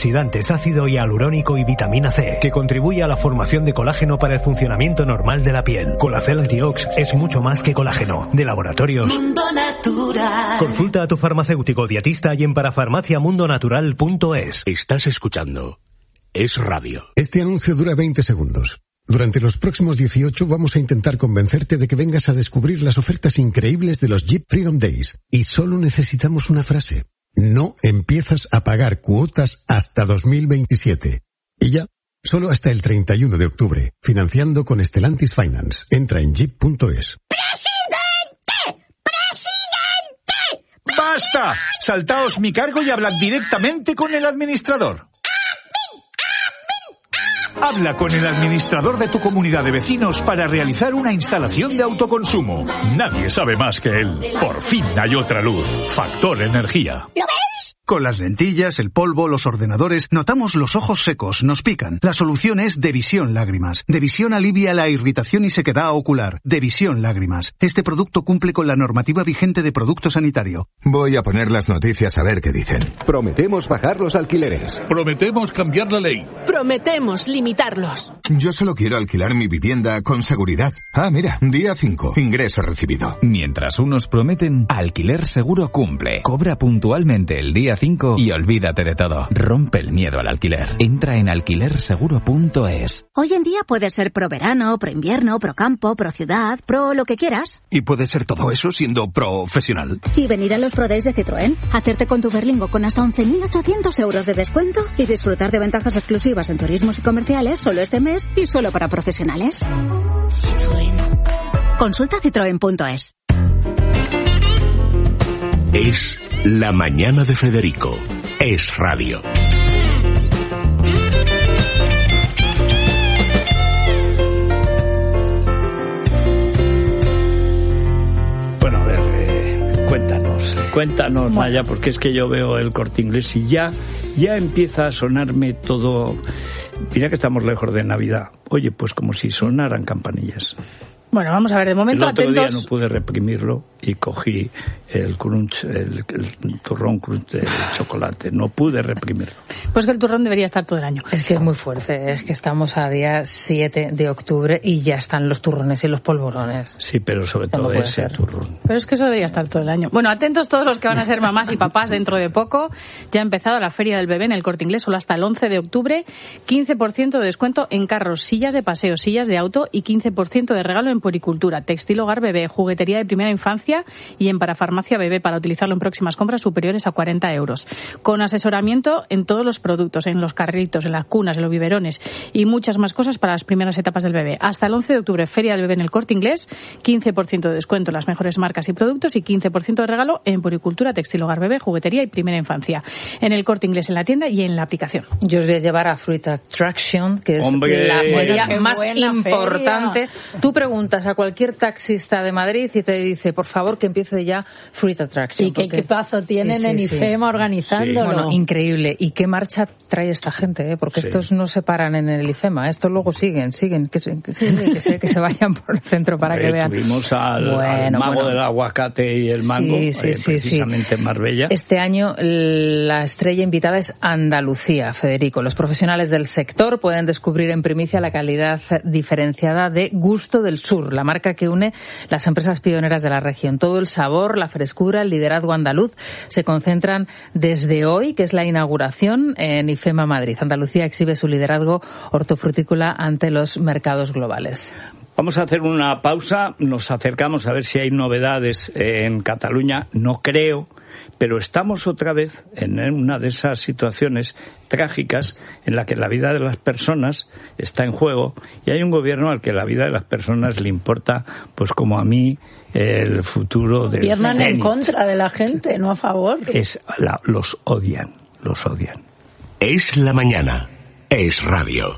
antioxidantes, ácido hialurónico y vitamina C, que contribuye a la formación de colágeno para el funcionamiento normal de la piel. Colacel Antiox es mucho más que colágeno. De Laboratorios Mundo Natural. Consulta a tu farmacéutico dietista y en parafarmaciamundonatural.es. Estás escuchando Es Radio. Este anuncio dura 20 segundos. Durante los próximos 18 vamos a intentar convencerte de que vengas a descubrir las ofertas increíbles de los Jeep Freedom Days. Y solo necesitamos una frase. No empiezas a pagar cuotas hasta 2027. Y ya, solo hasta el 31 de octubre. Financiando con Stellantis Finance. Entra en jeep.es. ¡Basta! Saltaos mi cargo y hablad directamente con el administrador. Habla con el administrador de tu comunidad de vecinos para realizar una instalación de autoconsumo. Nadie sabe más que él. Por fin hay otra luz. Factor Energía. ¿Lo veis? Con las lentillas, el polvo, los ordenadores, notamos los ojos secos, nos pican. La solución es Devisión Lágrimas. Devisión alivia la irritación y sequedad ocular. Devisión Lágrimas. Este producto cumple con la normativa vigente de producto sanitario. Voy a poner las noticias a ver qué dicen. Prometemos bajar los alquileres. Prometemos cambiar la ley. Prometemos limitarlos. Yo solo quiero alquilar mi vivienda con seguridad. Ah, mira, día 5, ingreso recibido. Mientras unos prometen, Alquiler Seguro cumple. Cobra puntualmente el día 5 y olvídate de todo. Rompe el miedo al alquiler. Entra en alquilerseguro.es. Hoy en día puedes ser pro verano, pro invierno, pro campo, pro ciudad, pro lo que quieras. Y puedes ser todo eso siendo profesional. Y venir a los Pro Days de Citroën, hacerte con tu Berlingo con hasta 11.800 euros de descuento y disfrutar de ventajas exclusivas en turismos y comerciales solo este mes y solo para profesionales. Citroën. Consulta citroen.es. Es La Mañana de Federico. Es Radio. Bueno, a ver, cuéntanos, Maya, porque es que yo veo el Corte Inglés y ya empieza a sonarme todo. Mira que estamos lejos de Navidad. Oye, pues como si sonaran campanillas. Bueno, vamos a ver, de momento atentos. El otro día no pude reprimirlo y cogí el crunch, el turrón crunch de chocolate. No pude reprimirlo. Pues que el turrón debería estar todo el año. Es que es muy fuerte, es que estamos a día 7 de octubre y ya están los turrones y los polvorones. Sí, pero sobre todo ese turrón. Pero es que eso debería estar todo el año. Bueno, atentos todos los que van a ser mamás y papás dentro de poco. Ya ha empezado la Feria del Bebé en el Corte Inglés, solo hasta el 11 de octubre. 15% de descuento en carros, sillas de paseo, sillas de auto y 15% de regalo en puericultura, textil, hogar bebé, juguetería de primera infancia y en parafarmacia bebé para utilizarlo en próximas compras superiores a 40 euros. Con asesoramiento en todos los productos, en los carritos, en las cunas, en los biberones y muchas más cosas para las primeras etapas del bebé. Hasta el 11 de octubre, Feria del Bebé en el Corte Inglés, 15% de descuento en las mejores marcas y productos y 15% de regalo en puericultura, textil, hogar bebé, juguetería y primera infancia. En el Corte Inglés, en la tienda y en la aplicación. Yo os voy a llevar a Fruit Attraction, que es la feria más importante. Feria. Tú preguntas a cualquier taxista de Madrid y te dice, por favor, que empiece ya Fruit Attraction. Y qué equipazo tienen en IFEMA organizándolo. Bueno, increíble. ¿Y qué marcha trae esta gente? Porque estos no se paran en el IFEMA. Estos luego siguen. Que se vayan por el centro para que vean. Tuvimos al mago del aguacate y el mango, precisamente en Marbella. Este año la estrella invitada es Andalucía, Federico. Los profesionales del sector pueden descubrir en primicia la calidad diferenciada de Gusto del Sur, la marca que une las empresas pioneras de la región. Todo el sabor, la frescura, el liderazgo andaluz se concentran desde hoy, que es la inauguración en IFEMA Madrid. Andalucía exhibe su liderazgo hortofrutícola ante los mercados globales. Vamos a hacer una pausa, nos acercamos a ver si hay novedades en Cataluña. No creo, pero estamos otra vez en una de esas situaciones trágicas en la que la vida de las personas está en juego y hay un gobierno al que la vida de las personas le importa, pues como a mí, el futuro del gobiernan en contra de la gente, no a favor. Los odian. Es la mañana. Es radio.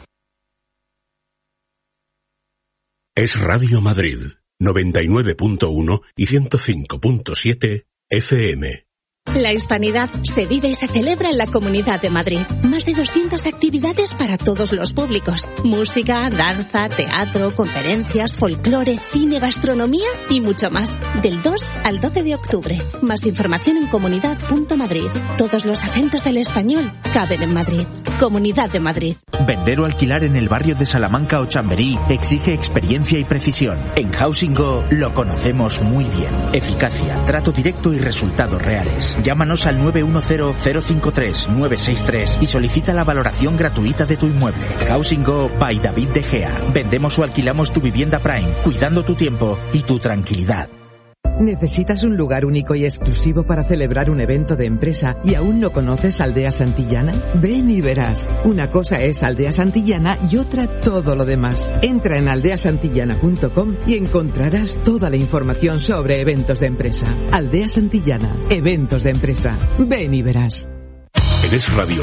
Es Radio Madrid, 99.1 y 105.7 FM. La hispanidad se vive y se celebra en la Comunidad de Madrid. Más de 200 actividades para todos los públicos. Música, danza, teatro, conferencias, folclore, cine, gastronomía y mucho más. Del 2 al 12 de octubre. Más información en comunidad.madrid. Todos los acentos del español caben en Madrid. Comunidad de Madrid. Vender o alquilar en el barrio de Salamanca o Chamberí exige experiencia y precisión. En Housing Go lo conocemos muy bien. Eficacia, trato directo y resultados reales. Llámanos al 910-053-963 y solicita la valoración gratuita de tu inmueble. Housing Go by David De Gea. Vendemos o alquilamos tu vivienda Prime, cuidando tu tiempo y tu tranquilidad. ¿Necesitas un lugar único y exclusivo para celebrar un evento de empresa y aún no conoces Aldea Santillana? Ven y verás. Una cosa es Aldea Santillana y otra todo lo demás. Entra en aldeasantillana.com y encontrarás toda la información sobre eventos de empresa. Aldea Santillana, eventos de empresa. Ven y verás. En Es Radio